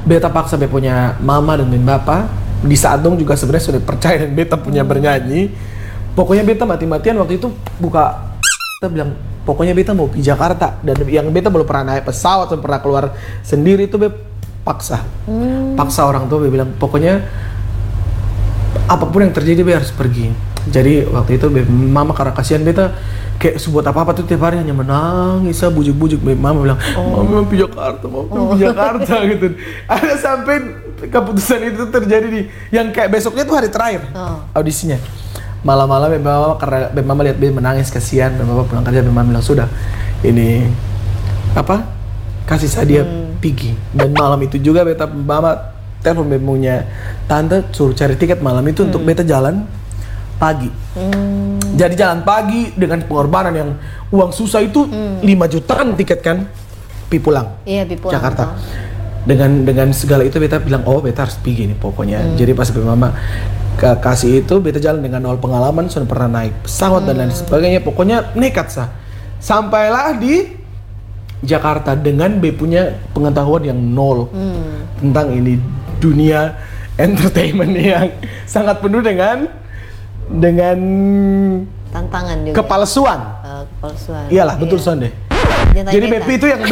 beta paksa beta punya mama dan bapa. Di saat dong juga sebenarnya sudah percaya dan beta punya bernyanyi. Pokoknya beta mati-matian waktu itu buka, kita bilang pokoknya beta mau pergi Jakarta, dan yang beta belum pernah naik pesawat, belum pernah keluar sendiri itu beta paksa orang tua, beta bilang pokoknya apapun yang terjadi beta harus pergi. Jadi waktu itu mama karena kasihan beta kayak sebuat apa-apa tuh tiap hari hanya menangis, bujuk-bujuk. Mama bilang, mama mau pergi Jakarta, mau pergi Jakarta gitu. Ada sampai keputusan itu terjadi di yang kayak besoknya tuh hari terakhir audisinya. Malam-malam mama karena mama lihat beta menangis kasihan, mama pulang kerja, mama bilang sudah ini apa kasih saya pergi. Dan malam itu juga beta mama telepon beta punya tante suruh cari tiket malam itu untuk beta jalan pagi. Jadi jalan pagi dengan pengorbanan yang uang susah itu 5 jutaan tiket kan, pulang. Iya, pulang Jakarta. Dengan segala itu beta bilang beta harus pergi nih pokoknya. Jadi pas mama kasih itu beta jalan dengan nol pengalaman, sudah pernah naik pesawat dan lain sebagainya. Pokoknya nekat sampailah di Jakarta dengan beta punya pengetahuan yang nol tentang ini dunia entertainment yang sangat penuh dengan tantangan juga. Kepalsuan. Kepalsuan. Iyalah, betul Sonde. Jadi BP itu yang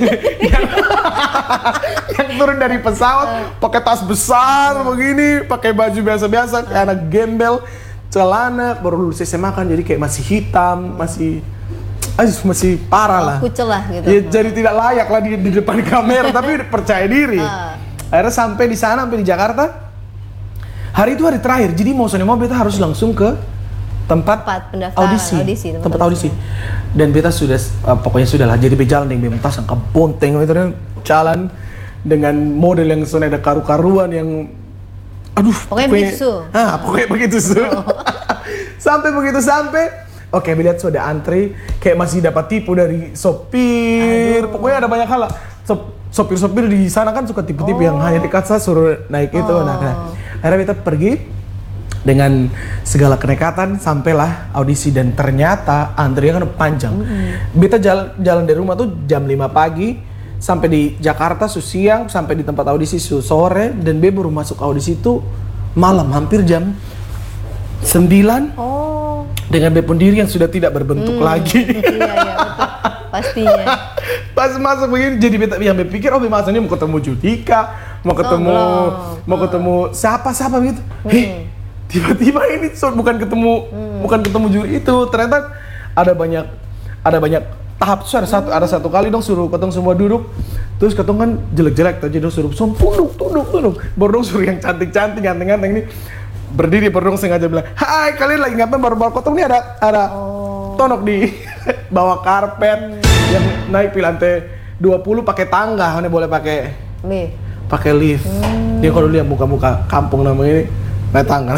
turun dari pesawat pakai tas besar begini, pakai baju biasa-biasa kayak anak gembel, celana baru lulus SMA kan, jadi kayak masih hitam, masih parah lah. Kucel lah gitu. Ya, jadi tidak layak lah di depan kamera, tapi percaya diri. Akhirnya sampai di sana, sampai di Jakarta. Hari itu hari terakhir, jadi mau beta harus langsung ke tempat audisi. Dan beta sudah pokoknya sudah lah, jadi beta jalan dengan beta sangka bonteng itu kan, jalan dengan model yang sudah ada karu-karuan yang pokoknya begitu sampai oke, lihat sudah antri kayak masih dapat tipu dari sopir. Pokoknya ada banyak hal lah. Sopir-sopir di sana kan suka tipu-tipu yang hanya di kaca suruh naik itu. Akhirnya kita pergi dengan segala kenekatan, sampailah audisi dan ternyata antrian kan panjang. Beta jalan dari rumah tuh jam 5 pagi sampai di Jakarta siang, sampai di tempat audisi sore, dan beta baru masuk audisi itu malam hampir jam 9. Dengan beta pun diri yang sudah tidak berbentuk lagi. Iya, betul. Pastinya. Pas masuk begini, jadi beta yang berpikir, masanya mau ketemu Judika, mau ketemu siapa gitu. Tiba-tiba ini bukan ketemu juri itu. Ternyata ada banyak tahap. Ada satu kali dong suruh ketemu semua duduk. Terus ketemu kan jelek-jelek, jadi dong suruh tunduk. Baru dong suruh yang cantik-cantik, ganteng-ganteng ini berdiri, baru dong sengaja bilang, hai kalian lagi ngapain, baru ketemu nih ada tonok di bawah karpet yang naik di lantai 20 pakai tangga, hanya boleh pakai lift. Dia kalau lihat muka-muka kampung namanya ini naik tangga.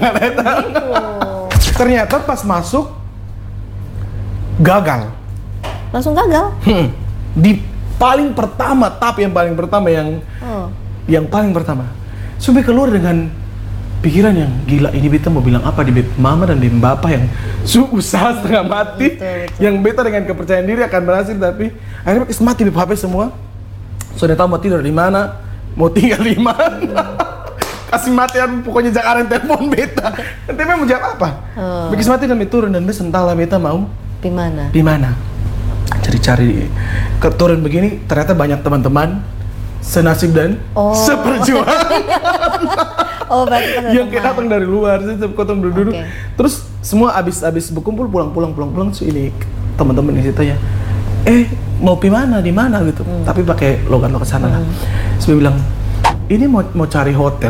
Ternyata pas masuk gagal. Langsung gagal? Di paling pertama, yang paling pertama. Sampai keluar dengan pikiran yang gila, ini beta mau bilang apa di mama dan di bapak yang usaha setengah mati. Betul. Yang beta dengan kepercayaan diri akan berhasil, tapi akhirnya mati di HP semua. Sudah tahu mau tidur di mana, mau tinggal di mana. Kasih matian pokoknya Jakarta yang telepon beta. Nanti mau jawab apa? Begitu mati dan turun, dan beta entahlah beta mau di mana. Cari-cari turun begini, ternyata banyak teman-teman senasib dan seperjuangan. Yang kayak datang dari luar, kotong duduk. Terus semua abis berkumpul pulang ini teman-teman di situ ya. Mau di mana gitu. Tapi pakai logat sana lah. Terus dia bilang, ini mau cari hotel.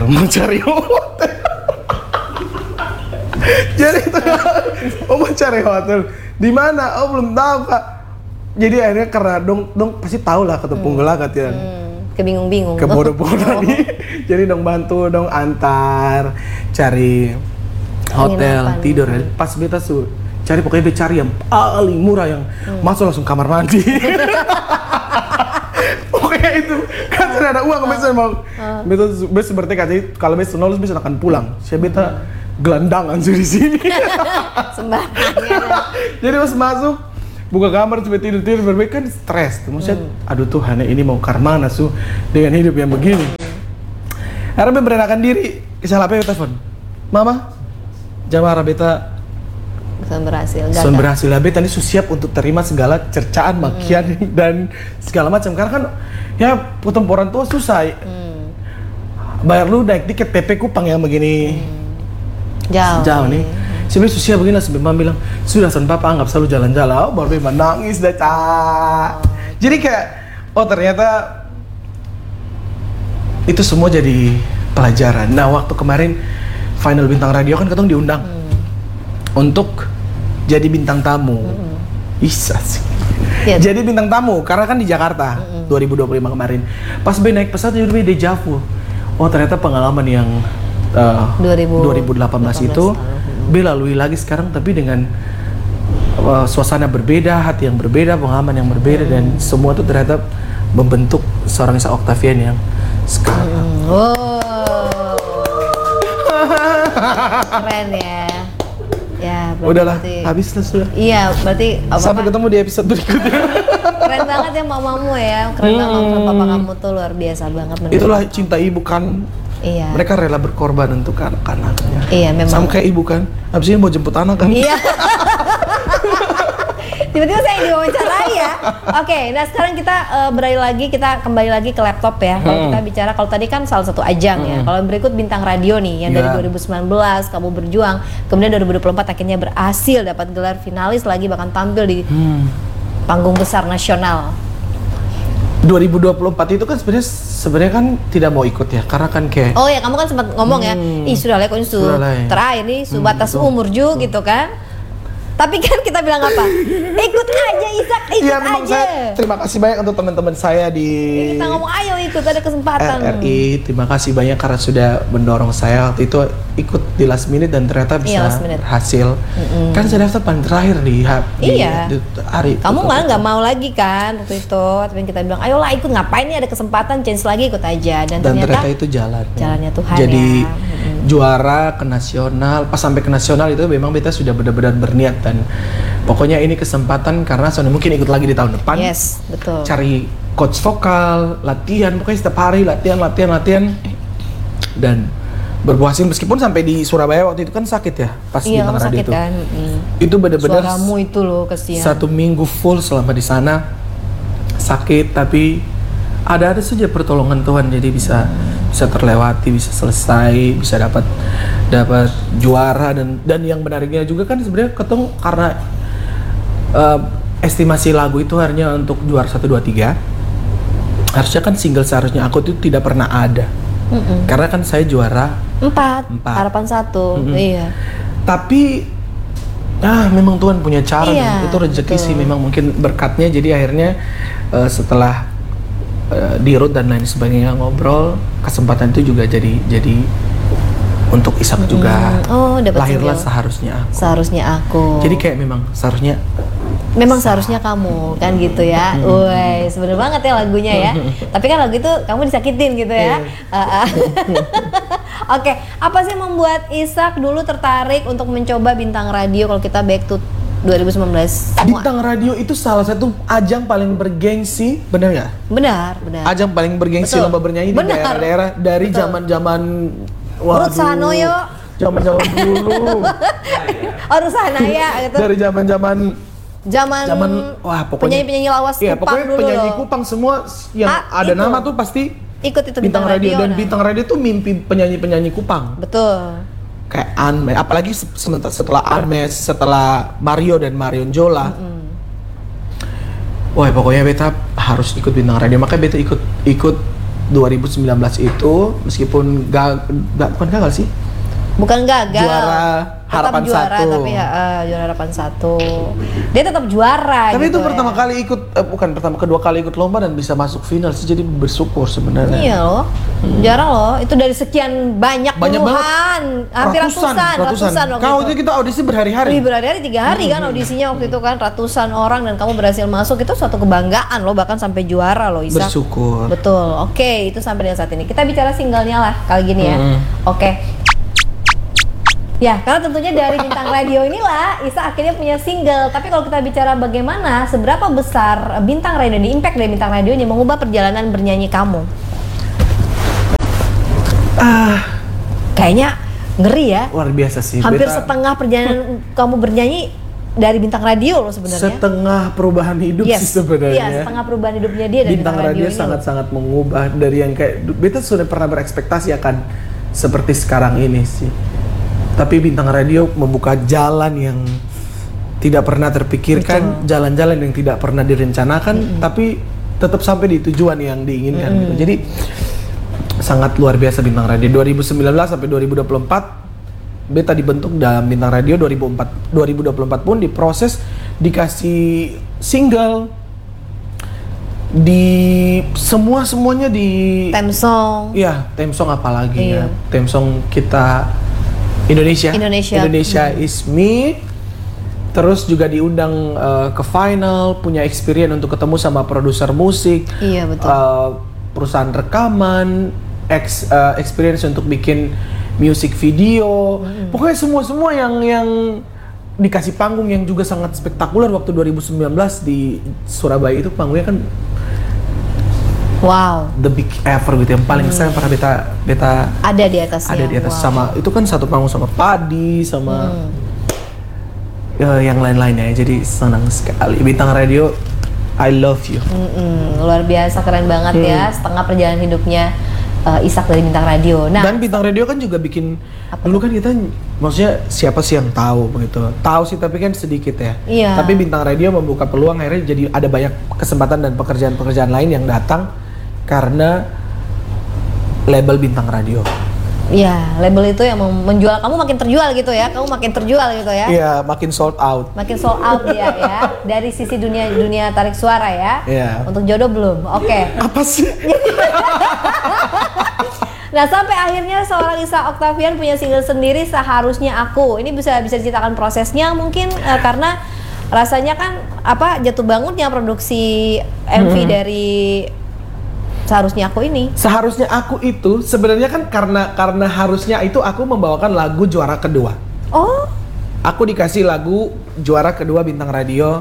Jadi itu mau cari hotel. Di mana? Belum tahu, Kak. Jadi akhirnya karena dong pasti tahu lah ketepung gelagat ya. Kebingung-bingung. Kebodoh-bodoh nih. Jadi dong bantu, antar, cari hotel, tidur. Pas beta cari, pokoknya beta cari yang paling murah, yang masuk langsung kamar mandi. Pokoknya itu, kan sudah ada uang, beta mau, beta bertekad, jadi kalau beta lulus beta akan pulang. Saya beta gelandangan di sini. Sembarangan. Jadi pas masuk, buka kamar coba tidur berbaik kan stres. Maksudnya, aduh Tuhan ini mau karmana su dengan hidup yang begini. Akhirnya memberanikan diri, kisah apa ya telepon, Mama, jangan marah beta. Sudah berhasil lah beta ini siap untuk terima segala cercaan, makian dan segala macam. Karena kan ya potong orang tua susah. Bayar lu naik tiket PP Kupang yang begini. Jauh nih. Sebenarnya Susia begini lah, Mama bilang, sudah son papa anggap selalu jalan-jalan, baru Bima nangis dah Jadi kayak, oh ternyata itu semua jadi pelajaran. Nah waktu kemarin final Bintang Radio kan ketemu diundang untuk jadi bintang tamu. Bisa sih. Jadi bintang tamu, karena kan di Jakarta 2025 kemarin. Pas Be naik pesawat jadi deja vu. Oh ternyata pengalaman yang 2018 itu Be lalui lagi sekarang, tapi dengan suasana berbeda, hati yang berbeda, pengalaman yang berbeda, dan semua itu ternyata membentuk seorang Ishak Octavian yang sekarang. Keren ya. Ya, udahlah, habis lah sudah. Iya, berarti sampai ketemu di episode berikutnya. Keren banget ya mamamu ya, keren banget papa kamu tuh luar biasa banget. Itulah cinta ibu kan. Iya. Mereka rela berkorban untuk anak-anaknya. Iya, memang. Sama kayak ibu kan. Habis ini mau jemput anak kan. Iya. Tiba-tiba saya diwawancarai ya. Oke, nah sekarang kita kita kembali lagi ke laptop ya. Kalau kita bicara, kalau tadi kan salah satu ajang ya. Kalau berikut Bintang Radio nih, yang dari 2019 kamu berjuang, kemudian 2024 akhirnya berhasil dapat gelar finalis lagi, bahkan tampil di panggung besar nasional. 2024 itu kan sebenarnya kan tidak mau ikut ya, karena kan kayak oh ya kamu kan sempat ngomong ya, sudah lah terakhir nih batas umur juga gitu kan. Tapi kan kita bilang apa? Ikut aja Ishak, ikut ya, memang aja. Saya terima kasih banyak untuk teman-teman saya di kita ngomong ayo ikut, ada kesempatan. RRI, terima kasih banyak karena sudah mendorong saya waktu itu ikut di last minute dan ternyata bisa berhasil. Kan saya daftar paling terakhir di hari. Kamu nggak mau lagi kan waktu itu, tapi kita bilang ayolah ikut, ngapain nih, ada kesempatan, chance lagi, ikut aja. Dan ternyata itu jalannya Tuhan. Jadi juara ke nasional, pas sampai ke nasional itu memang kita sudah benar-benar berniat, dan pokoknya ini kesempatan karena soalnya mungkin ikut lagi di tahun depan. Yes, betul. Cari coach vokal, latihan, pokoknya setiap hari latihan dan berbuah hasil meskipun sampai di Surabaya waktu itu kan sakit ya pas di Bintang Radio itu. Kan? Itu benar-benar suaramu itu loh kesian. 1 minggu full selama di sana sakit, tapi ada saja pertolongan Tuhan, jadi bisa terlewati, bisa selesai, bisa dapat juara, dan yang menariknya juga kan sebenarnya ketemu karena estimasi lagu itu hanya untuk juara 1, 2, 3. Harusnya kan single seharusnya aku itu tidak pernah ada. Karena kan saya juara 4. Harapan 1. Iya. Tapi memang Tuhan punya cara, itu rezeki sih, memang mungkin berkatnya. Jadi akhirnya setelah di road dan lain sebagainya ngobrol, kesempatan itu juga jadi untuk Ishak juga. Lahirlah seharusnya aku. Jadi kayak memang seharusnya kamu kan gitu ya. Woi, sebenarnya banget ya lagunya ya. Tapi kan lagu itu kamu disakitin gitu ya. Oke, apa sih yang membuat Ishak dulu tertarik untuk mencoba Bintang Radio kalau kita back to 2019? Bintang Radio itu salah satu ajang paling bergengsi, benar nggak? Benar. Ajang paling bergengsi lomba bernyanyi di daerah-daerah dari zaman-zaman Ruth Sanoyo. Zaman-zaman dulu. Ruth Sanaya gitu. Dari zaman wah pokoknya penyanyi lawas Kupang pokoknya dulu penyanyi loh. Kupang semua yang ada itu. Nama tuh pasti ikut itu Bintang Radio dan Bintang Radio tuh mimpi penyanyi Kupang. Betul. Kayak Anmes, apalagi setelah Anmes, setelah Mario dan Marion Jola. Wah pokoknya beta harus ikut Bintang Radio, makanya beta ikut 2019 itu, meskipun bukan gagal sih. Bukan gagal. Juara Harapan juara, 1. Tapi juara Harapan 1. Dia tetap juara. Tapi gitu itu kedua kali ikut lomba dan bisa masuk final sih, jadi bersyukur sebenarnya. Iya loh. Juara loh. Itu dari sekian banyak puluhan, hampir ratusan. Kalau itu kita audisi berhari-hari. Berhari-hari 3 hari kan audisinya waktu itu kan, ratusan orang, dan kamu berhasil masuk, itu suatu kebanggaan loh, bahkan sampai juara loh Ishak. Bersyukur. Betul. Oke, itu sampai dengan saat ini. Kita bicara singlenya lah kali gini ya. Oke. Ya, karena tentunya dari bintang radio inilah Isa akhirnya punya single. Tapi kalau kita bicara bagaimana, seberapa besar bintang radio ini, impact dari bintang radio ini mengubah perjalanan bernyanyi kamu? Kayaknya ngeri ya. Luar biasa sih. Hampir setengah perjalanan kamu bernyanyi dari bintang radio loh sebenarnya. Setengah perubahan hidup sih sebenarnya. Iya, setengah perubahan hidupnya dia dari bintang radio sangat-sangat mengubah dari yang kayak beta sudah pernah berekspektasi akan seperti sekarang ini sih. Tapi bintang radio membuka jalan yang tidak pernah terpikirkan, jalan-jalan yang tidak pernah direncanakan, tapi tetap sampai di tujuan yang diinginkan gitu. Jadi sangat luar biasa bintang radio. 2019 sampai 2024 beta dibentuk dalam bintang radio. 2024 pun diproses, dikasih single, di semuanya di theme song. Iya, theme song apalagi ya. Theme song kita Indonesia is me. Terus juga diundang ke final, punya experience untuk ketemu sama produser musik. Iya, betul. Perusahaan rekaman, experience untuk bikin music video. Pokoknya semua yang dikasih panggung yang juga sangat spektakuler waktu 2019 di Surabaya itu panggungnya kan wow, the big ever gitu, yang paling saya pernah beta ada di atasnya. Ada di atas sama itu kan satu panggung sama Padi sama yang lain-lainnya. Jadi senang sekali bintang radio. I love you. Luar biasa, keren banget ya, setengah perjalanan hidupnya Ishak dari bintang radio. Nah, dan bintang radio kan juga bikin dulu kan kita, maksudnya siapa sih yang tahu begitu? Tahu sih tapi kan sedikit ya. Iya. Tapi bintang radio membuka peluang, akhirnya jadi ada banyak kesempatan dan pekerjaan-pekerjaan lain yang datang karena label bintang radio. Iya, label itu yang menjual kamu makin terjual gitu ya. Kamu makin terjual gitu ya. Iya, makin sold out. Makin sold out dia ya. Dari sisi dunia tarik suara ya. Iya. Untuk jodoh belum? Oke. Apa sih? Nah, sampai akhirnya seorang Isa Octavian punya single sendiri, Seharusnya Aku. Ini bisa diceritakan prosesnya mungkin karena rasanya kan jatuh bangunnya produksi MV dari Seharusnya Aku ini. Seharusnya Aku itu sebenarnya kan karena harusnya itu aku membawakan lagu juara kedua. Oh. Aku dikasih lagu juara kedua bintang radio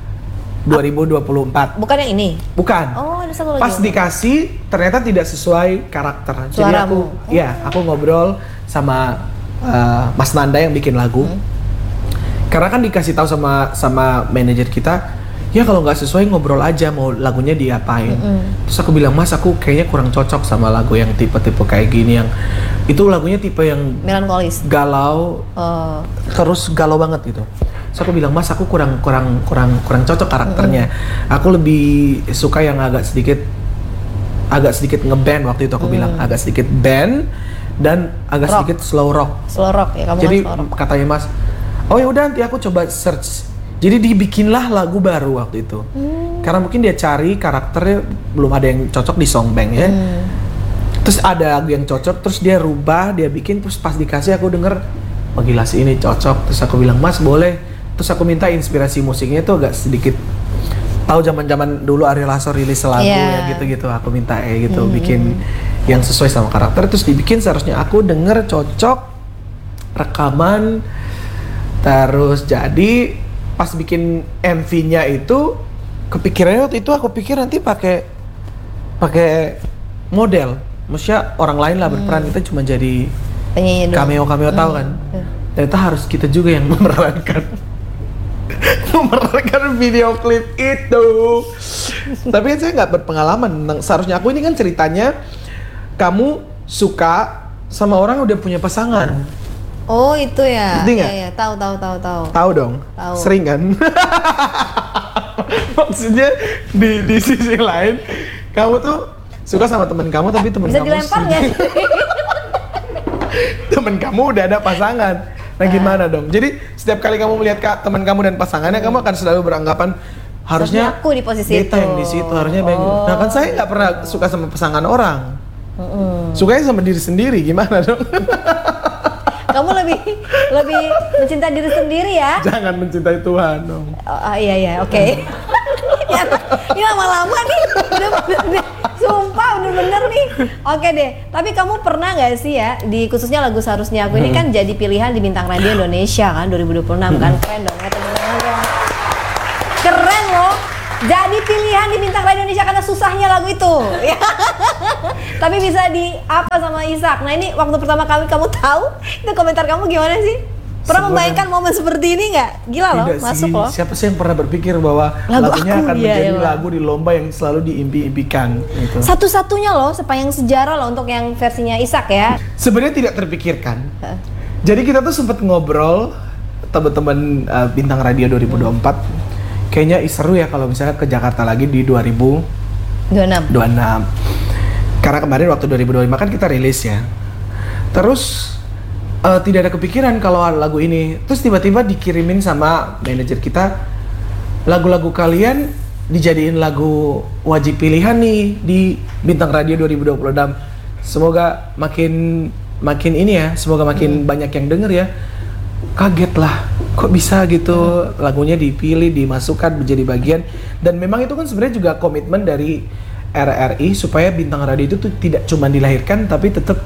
2024. Bukan yang ini? Bukan. Oh, ada satu lagi. Pas dikasih ternyata tidak sesuai karakter. Suaramu. Jadi aku ngobrol sama Mas Nanda yang bikin lagu. Karena kan dikasih tahu sama manajer kita, ya kalau nggak sesuai ngobrol aja mau lagunya diapain. Terus aku bilang, Mas, aku kayaknya kurang cocok sama lagu yang tipe-tipe kayak gini, yang itu lagunya tipe yang melankolis, galau, terus galau banget gitu. Terus aku bilang, Mas, aku kurang cocok karakternya. Aku lebih suka yang agak sedikit ngeband waktu itu. Aku bilang agak sedikit band dan agak sedikit slow rock. Slow rock ya, kamu. Jadi katanya Mas, oh ya udah nanti aku coba search. Jadi dibikinlah lagu baru waktu itu. Karena mungkin dia cari karakternya belum ada yang cocok di Songbang ya. Terus ada lagu yang cocok, terus dia rubah, dia bikin, terus pas dikasih aku denger, oh gila sih ini cocok. Terus aku bilang, Mas boleh. Terus aku minta inspirasi musiknya itu agak sedikit, tahu zaman-zaman dulu Ari Lasso rilis lagu ya gitu-gitu. Aku minta gitu bikin yang sesuai sama karakter. Terus dibikin Seharusnya Aku denger cocok, rekaman, terus jadi pas bikin MV-nya itu kepikirannya waktu itu aku pikir nanti pakai model, maksudnya orang lain lah berperan, kita cuma jadi cameo tahu kan. Ternyata harus kita juga yang memerankan video klip itu. Tapi kan saya nggak berpengalaman tentang Seharusnya Aku ini. Kan ceritanya kamu suka sama orang udah punya pasangan. Oh itu ya. Iya, tahu. Tahu dong. Tahu. Sering kan? Maksudnya di sisi lain kamu tuh suka sama teman kamu tapi teman kamu bisa dilempar nggak? Teman kamu udah ada pasangan. Nah gimana dong? Jadi setiap kali kamu melihat teman kamu dan pasangannya, kamu akan selalu beranggapan harusnya aku di posisi beta yang di situ, harusnya Nah kan saya nggak pernah suka sama pasangan orang. Sukanya sama diri sendiri, gimana dong? Kamu lebih mencintai diri sendiri ya? Jangan mencintai Tuhan dong. Iya, oke. Ini lama-lama nih, udah, sumpah bener-bener nih. Oke deh, tapi kamu pernah nggak sih ya, di khususnya lagu Seharusnya Aku ini kan jadi pilihan di Bintang Radio Indonesia kan 2026 kan, keren dong ya teman-teman. Keren loh, jadi pilihan di Bintang Radio Indonesia karena susahnya lagu itu. Tapi bisa di apa sama Ishak. Nah ini waktu pertama kali kamu tahu, itu komentar kamu gimana sih? Pernah membayangkan momen seperti ini nggak? Gila loh, Tidak masuk sih. loh. Siapa sih yang pernah berpikir bahwa lagunya aku, akan iya, menjadi iya. lagu di lomba yang selalu diimpi-impikan gitu. Satu-satunya loh sepanjang sejarah loh untuk yang versinya Ishak ya. Sebenarnya tidak terpikirkan. Jadi kita tuh sempat ngobrol teman-teman Bintang Radio 2024. Kayaknya seru ya kalau misalnya ke Jakarta lagi di 2026. 26. Karena kemarin waktu 2025 kan kita rilis ya. Terus tidak ada kepikiran kalau lagu ini. Terus tiba-tiba dikirimin sama manajer kita, lagu-lagu kalian dijadiin lagu wajib pilihan nih di Bintang Radio 2026. Semoga makin ini ya, semoga makin banyak yang denger ya. Kaget lah, kok bisa gitu lagunya dipilih, dimasukkan menjadi bagian. Dan memang itu kan sebenarnya juga komitmen dari RRI supaya Bintang Radio itu tuh tidak cuma dilahirkan tapi tetap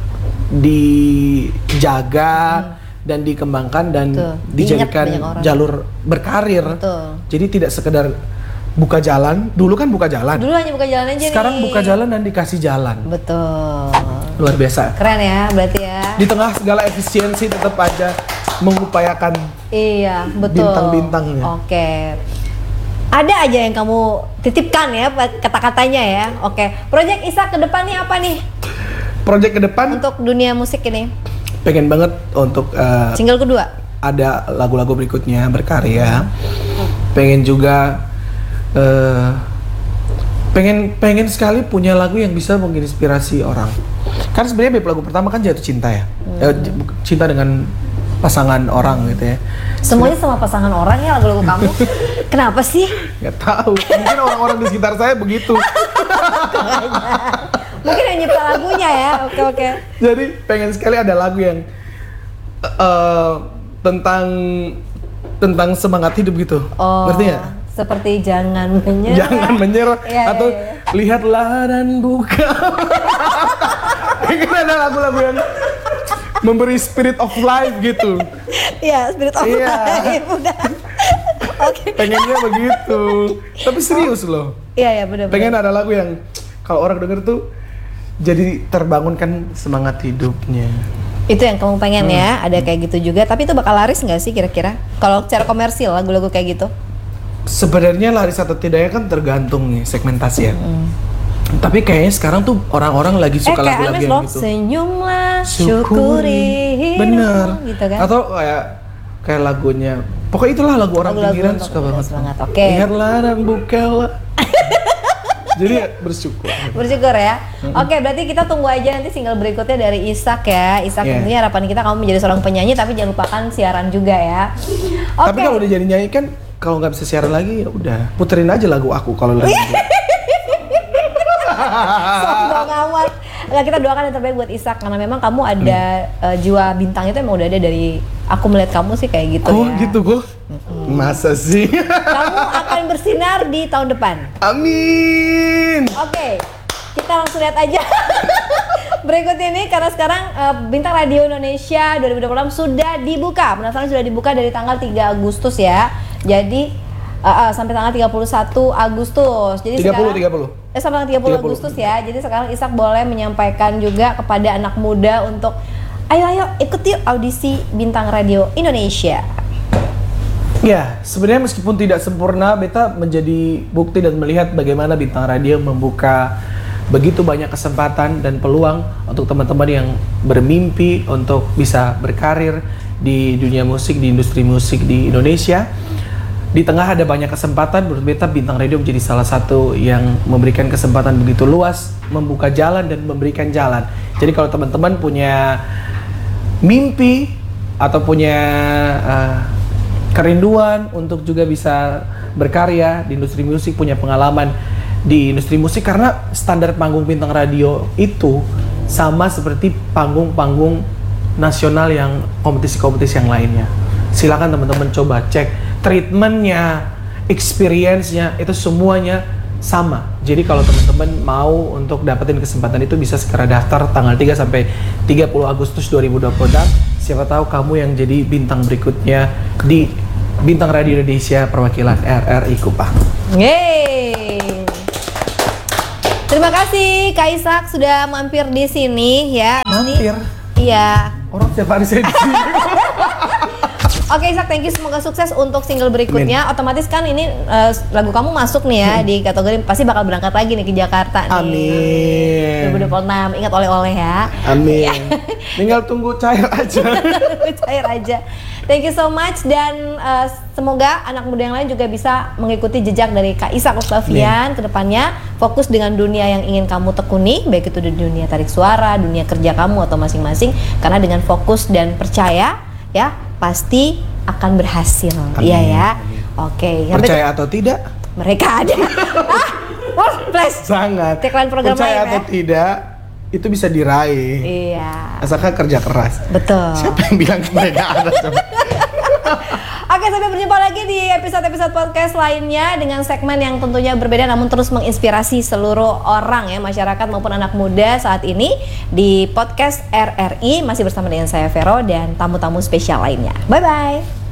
dijaga dan dikembangkan dan Betul. dijadikan Diingat banyak orang. jalur berkarir. Betul. Jadi tidak sekedar buka jalan, dulu kan buka jalan. Dulu hanya buka jalan aja Sekarang nih. buka jalan dan dikasih jalan. Betul. Luar biasa. Keren ya berarti ya. Di tengah segala efisiensi tetap aja mengupayakan Iya, betul. bintang-bintangnya. Oke. Ada aja yang kamu titipkan ya kata-katanya ya. Oke. Project Ishak ke depan nih apa nih Project ke depan untuk dunia musik ini? pengen banget untuk Single kedua. ada lagu-lagu berikutnya berkarya. Pengen juga pengen sekali punya lagu yang bisa menginspirasi orang. Kan sebenarnya lagu pertama kan jatuh cinta ya. Cinta dengan pasangan orang gitu ya. Semuanya sama pasangan orang ya lagu-lagu kamu. Kenapa sih? Nggak tahu. Mungkin orang-orang di sekitar saya begitu. Mungkin yang nyipta lagunya ya. Oke. Jadi pengen sekali ada lagu yang tentang semangat hidup gitu. Oh, Ngerti ya? seperti jangan menyerah. Jangan menyerah Iya, atau iya. lihatlah dan buka. Pengen ada lagu-lagu yang memberi spirit of life gitu. Iya, spirit of Iya. life udah. Oke. Pengennya begitu. Tapi serius loh. Iya, benar. Pengen ada lagu yang kalau orang denger tuh jadi terbangunkan semangat hidupnya. Itu yang kamu pengen ya, ada kayak gitu juga. Tapi itu bakal laris nggak sih kira-kira? Kalau secara komersil lagu-lagu kayak gitu? Sebenarnya laris atau tidaknya kan tergantung nih segmentasi ya. Tapi kayaknya sekarang tuh orang-orang lagi suka kayak lagu-lagu Anes yang loh, gitu. senyumlah, syukuri hidupmu, Bener. gitu kan? Atau kayak lagunya, pokoknya itulah lagu orang Lagu-lagu pinggiran untuk suka banget. semangat, oke. Lihatlah dan bukalah. Jadi bersyukur. Bersyukur ya. Oke, berarti kita tunggu aja nanti single berikutnya dari Ishak ya. Ishak Yeah. tentunya harapan kita kamu menjadi seorang penyanyi, tapi jangan lupakan siaran juga ya. Oke. Tapi kalau udah jadi nyanyi kan, kalau nggak bisa siaran lagi ya udah puterin aja lagu aku kalau lagi. Sombong amat. Nah, kita doakan yang terbaik buat Ishak karena memang kamu ada jiwa bintang itu emang udah ada dari aku melihat kamu sih kayak gitu Oh ya. gitu kok? Masa sih? Kamu akan bersinar di tahun depan. Amin. Oke, kita langsung lihat aja berikut ini karena sekarang Bintang Radio Indonesia 2026 sudah dibuka. Pendaftaran sudah dibuka dari tanggal 3 Agustus ya. Jadi sampai tanggal 31 Agustus. Jadi 30. Sampai tanggal 30 Agustus ya. Jadi sekarang Ishak boleh menyampaikan juga kepada anak muda untuk ayo ikut yuk audisi Bintang Radio Indonesia. Ya, sebenarnya meskipun tidak sempurna, beta menjadi bukti dan melihat bagaimana Bintang Radio membuka begitu banyak kesempatan dan peluang untuk teman-teman yang bermimpi untuk bisa berkarir di dunia musik, di industri musik di Indonesia. Di tengah ada banyak kesempatan, menurut beta Bintang Radio menjadi salah satu yang memberikan kesempatan begitu luas, membuka jalan dan memberikan jalan. Jadi kalau teman-teman punya mimpi atau punya kerinduan untuk juga bisa berkarya di industri musik, punya pengalaman di industri musik, karena standar panggung Bintang Radio itu sama seperti panggung-panggung nasional yang kompetisi-kompetisi yang lainnya. Silakan teman-teman coba cek treatmentnya, experience-nya itu semuanya sama. Jadi kalau teman-teman mau untuk dapetin kesempatan itu bisa segera daftar tanggal 3 sampai 30 Agustus 2026. Siapa tahu kamu yang jadi bintang berikutnya di Bintang Radio Indonesia perwakilan RRI Kupang. Yeay. Terima kasih Kak Ishak sudah mampir di sini ya. Mampir? Iya. Orang tiap hari saya di sini. Oke Ishak, thank you, semoga sukses untuk single berikutnya. Otomatis kan ini lagu kamu masuk nih ya di kategori pasti bakal berangkat lagi nih ke Jakarta nih. Amin. 2026, ingat oleh-oleh ya. Amin. Tinggal tunggu cair aja. Cair aja. Thank you so much dan semoga anak muda yang lain juga bisa mengikuti jejak dari Kak Ishak Octavian ke depannya, fokus dengan dunia yang ingin kamu tekuni, baik itu di dunia tarik suara, dunia kerja kamu atau masing-masing, karena dengan fokus dan percaya ya pasti akan berhasil. Iya ya. Oke. Percaya atau tidak? Mereka ada. Flash. Sangat. Tagline program percaya lain, atau tidak, itu bisa diraih. Iya. Asalkan kerja keras. Betul. Siapa yang bilang mereka ada? Coba. Oke, sampai berjumpa lagi di episode-episode podcast lainnya dengan segmen yang tentunya berbeda namun terus menginspirasi seluruh orang ya, masyarakat maupun anak muda saat ini di podcast RRI, masih bersama dengan saya Vero dan tamu-tamu spesial lainnya. Bye-bye.